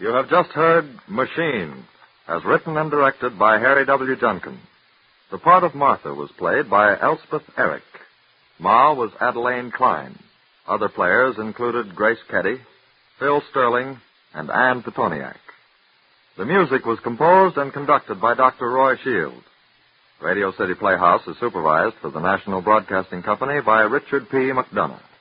You have just heard Machine, as written and directed by Harry W. Junkin. The part of Martha was played by Elspeth Eric. Ma was Adelaine Klein. Other players included Grace Keddy, Phil Sterling, and Ann Petoniak. The music was composed and conducted by Dr. Roy Shield. Radio City Playhouse is supervised for the National Broadcasting Company by Richard P. McDonough.